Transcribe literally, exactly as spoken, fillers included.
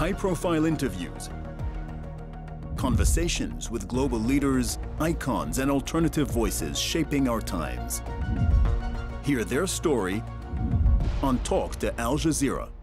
high-profile interviews, conversations with global leaders, icons, and alternative voices shaping our times. Hear their story on Talk to Al Jazeera.